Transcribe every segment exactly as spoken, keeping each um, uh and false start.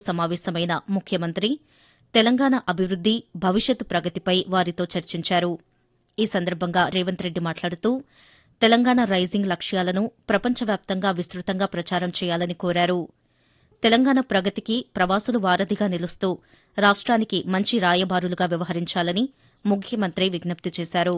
సమావేశమైన ముఖ్యమంత్రి తెలంగాణ అభివృద్ది, భవిష్యత్తు ప్రగతిపై వారితో చర్చించారు. ఈ సందర్భంగా రేవంత్ రెడ్డి మాట్లాడుతూ తెలంగాణ రైజింగ్ లక్ష్యాలను ప్రపంచవ్యాప్తంగా విస్తృతంగా ప్రచారం చేయాలని కోరారు. తెలంగాణ ప్రగతికి ప్రవాసులు వారధిగా నిలుస్తూ రాష్ట్రానికి మంచి రాయబారులుగా వ్యవహరించాలని ముఖ్యమంత్రి విజ్ఞప్తి చేశారు.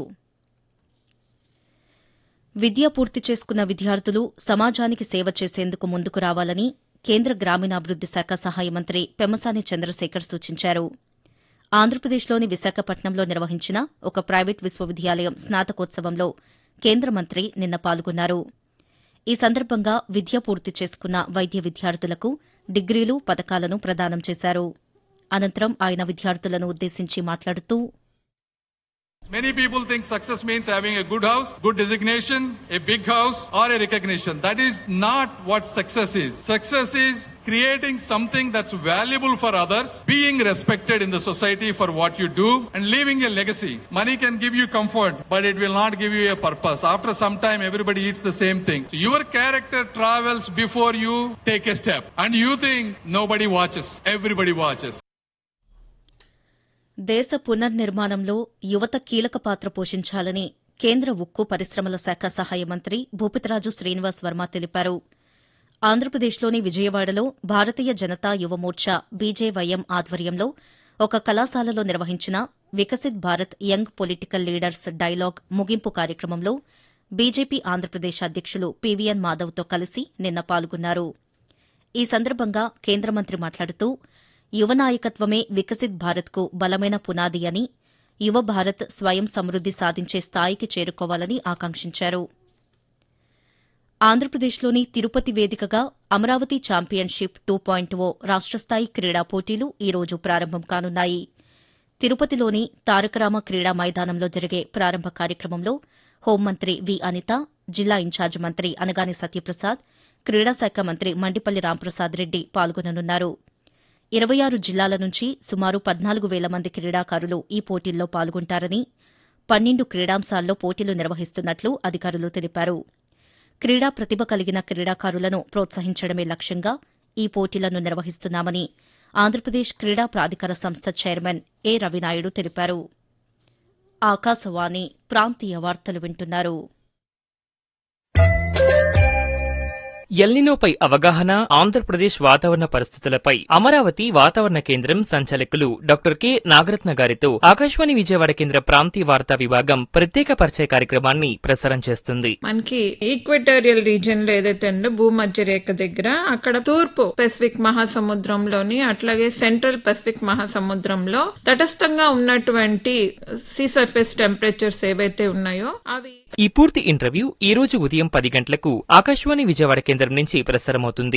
విద్య పూర్తి చేసుకున్న విద్యార్థులు సమాజానికి సేవ చేసేందుకు ముందుకు రావాలని కేంద్ర గ్రామీణాభివృద్ది శాఖ సహాయ మంత్రి పెమ్మసాని చంద్రశేఖర్ సూచించారు. ఆంధ్రప్రదేశ్లోని విశాఖపట్నంలో నిర్వహించిన ఒక ప్రైవేట్ విశ్వవిద్యాలయం స్నాతకోత్సవంలో కేంద్ర మంత్రి నిన్న పాల్గొన్నారు. ఈ సందర్భంగా విద్య పూర్తి చేసుకున్న వైద్య విద్యార్థులకు డిగ్రీలు, పతకాలను ప్రదానం చేశారు. అనంతరం ఆయన విద్యార్థులను ఉద్దేశించి మాట్లాడుతూ Many people think success means having a good house, good designation, a big house, or a recognition. That is not what success is. Success is creating something that's valuable for others, being respected in the society for what you do, and leaving a legacy. Money can give you comfort, but it will not give you a purpose. After some time, everybody eats the same thing. So your character travels before you take a step. And you think nobody watches. Everybody watches. దేశ పునర్నిర్మాణంలో యువత కీలక పాత్ర పోషించాలని కేంద్ర ఉక్కు పరిశ్రమల శాఖ సహాయ మంత్రి భూపతిరాజు శ్రీనివాస్ వర్మ తెలిపారు. ఆంధ్రప్రదేశ్లోని విజయవాడలో భారతీయ జనతా యువమోర్చా బీజేవైఎం ఆధ్వర్యంలో ఒక కళాశాలలో నిర్వహించిన Viksit Bharat young political leaders dialogue ముగింపు కార్యక్రమంలో బీజేపీ ఆంధ్రప్రదేశ్ అధ్యకులు పీవీఎన్ మాధవ్తో కలిసి నిన్న పాల్గొన్నారు. ఈ సందర్భంగా కేంద్ర మంత్రి మాట్లాడుతూ యువ నాయకత్వమే వికసిత్ భారత్కు బలమైన పునాది అని, యువ భారత్ స్వయం సమృద్ది సాధించే స్థాయికి చేరుకోవాలని ఆకాంక్షించారు. ఆంధ్రప్రదేశ్లోని తిరుపతి వేదికగా అమరావతి ఛాంపియన్షిప్ టూ పాయింట్ ఓ రాష్టస్థాయి క్రీడా పోటీలు ఈ రోజు ప్రారంభం కానున్నాయి. తిరుపతిలోని తారకరామ క్రీడా మైదానంలో జరిగే ప్రారంభ కార్యక్రమంలో హోంమంత్రి వి అనిత, జిల్లా ఇన్ఛార్జ్ మంత్రి అనగాని సత్యప్రసాద్, క్రీడాశాఖ మంత్రి మండిపల్లి రాంప్రసాద్ రెడ్డి పాల్గొననున్నారు. ఇరవై ఆరు జిల్లాల నుంచి సుమారు పద్నాలుగు వేల మంది క్రీడాకారులు ఈ పోటీల్లో పాల్గొంటారని, పన్నెండు క్రీడాంశాల్లో పోటీలు నిర్వహిస్తున్నట్లు అధికారులు తెలిపారు. క్రీడా ప్రతిభ కలిగిన క్రీడాకారులను ప్రోత్సహించడమే లక్ష్యంగా ఈ పోటీలను నిర్వహిస్తున్నామని ఆంధ్రప్రదేశ్ క్రీడా ప్రాధికార సంస్థ చైర్మన్ ఏ రవినాయుడు తెలిపారు. ఆకాశవాణి ప్రాంతీయ వార్తలు వింటున్నారు. ఎల్నినోపై అవగాహన, ఆంధ్రప్రదేశ్ వాతావరణ పరిస్థితులపై అమరావతి వాతావరణ కేంద్రం సంచాలకులు డాక్టర్ కె నాగరత్న గారితో ఆకాశవాణి విజయవాడ కేంద్ర ప్రాంతీయ వార్తా విభాగం ప్రత్యేక పరిచయ కార్యక్రమాన్ని ప్రసారం చేస్తుంది. మనకి ఈక్వెటోరియల్ రీజియన్ లో ఏదైతే ఉందో భూమధ్య రేఖ దగ్గర అక్కడ తూర్పు పెసిఫిక్ మహాసముద్రంలోని అట్లాగే సెంట్రల్ పెసిఫిక్ మహాసముద్రంలో తటస్థంగా ఉన్నటువంటి సీ సర్ఫేస్ టెంపరేచర్స్ ఏవైతే ఉన్నాయో అవి. ఈ పూర్తి ఇంటర్వ్యూ ఈ రోజు ఉదయం పది గంటలకు ఆకాశవాణి విజయవాడ కేంద్రం నుంచి ప్రసారమవుతుంది.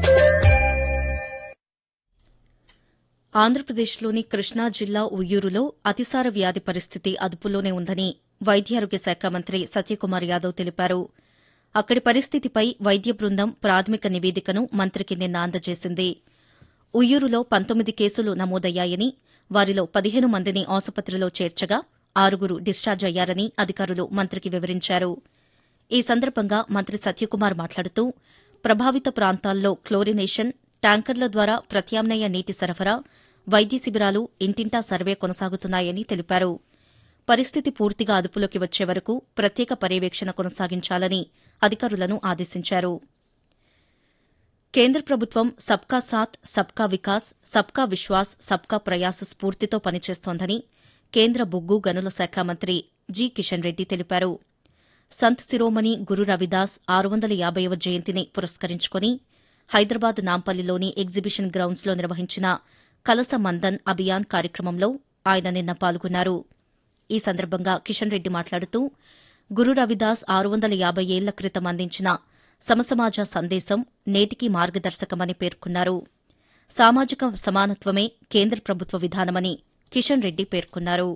ఆంధ్రప్రదేశ్లోని కృష్ణా జిల్లా ఉయ్యూరులో అతిసార వ్యాధి పరిస్థితి అదుపులోనే ఉందని వైద్యారోగ్య శాఖ మంత్రి సత్యకుమార్ యాదవ్ తెలిపారు. అక్కడి పరిస్థితిపై వైద్య బృందం ప్రాథమిక నివేదికను మంత్రికి నిన్న అందజేసింది. ఉయ్యూరులో పంతొమ్మిది కేసులు నమోదయ్యాయని, వారిలో పదిహేను మందిని ఆసుపత్రిలో చేర్చగా ఆరుగురు డిశ్చార్జ్ అయ్యారని అధికారులు మంత్రికి వివరించారు. ఈ సందర్భంగా మంత్రి సత్యకుమార్ మాట్లాడుతూ ప్రభావిత ప్రాంతాల్లో క్లోరినేషన్, ట్యాంకర్ల ద్వారా ప్రత్యామ్నాయ నీటి సరఫరా, వైద్య శిబిరాలు, ఇంటింటా సర్వే కొనసాగుతున్నాయని తెలిపారు. పరిస్థితి పూర్తిగా అదుపులోకి వచ్చే వరకు ప్రత్యేక పర్యవేక్షణ కొనసాగించాలని అధికారులను ఆదేశించారు. కేంద్ర ప్రభుత్వం సబ్కా సాత్, సబ్కా వికాస్, సబ్కా విశ్వాస్, సబ్కా ప్రయాస్ స్ఫూర్తితో పనిచేస్తోందని కేంద్ర బొగ్గు గనుల శాఖ మంత్రి జి కిషన్ రెడ్డి తెలిపారు. సంత్ శిరోమణి గురు రవిదాస్ ఆరు వందల యాభైవ జయంతిని పురస్కరించుకుని హైదరాబాద్ నాంపల్లిలోని ఎగ్జిబిషన్ గ్రౌండ్స్లో నిర్వహించిన కలస మందన్ అభియాన్ కార్యక్రమంలో ఆయన నిన్న పాల్గొన్నారు. ఈ సందర్భంగా కిషన్ రెడ్డి మాట్లాడుతూ గురు రవిదాస్ ఆరు వందల యాభై ఏళ్ల క్రితం అందించిన సమసమాజ సందేశం నేటికీ మార్గదర్శకమని పేర్కొన్నారు. సామాజిక సమానత్వమే కేంద్ర ప్రభుత్వ విధానమని కిషన్ రెడ్డి పేర్కొన్నారు.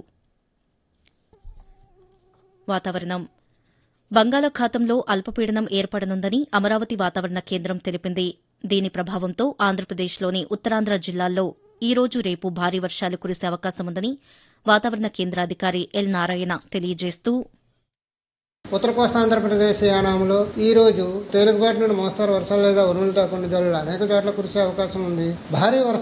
వాతావరణం. బంగాళాఖాతంలో అల్పపీడనం ఏర్పడనుందని అమరావతి వాతావరణ కేంద్రం తెలిపింది. దీని ప్రభావంతో ఆంధ్రప్రదేశ్లోని ఉత్తరాంధ్ర జిల్లాల్లో ఈ రోజు రేపు భారీ వర్షాలు కురిసే అవకాశముందని వాతావరణ కేంద్రాధికారి ఎల్ నారాయణ తెలియజేస్తూ ఉత్తర కోస్తా ఆంధ్రప్రదేశ్ యానాంలో ఈ రోజు తేలికపాటి నుండి మోస్తారు వర్షాలు లేదా ఉరుములతో కొన్ని జల్లులు అనేక చోట్ల కురిసే అవకాశం ఉంది. భారీ వర్షం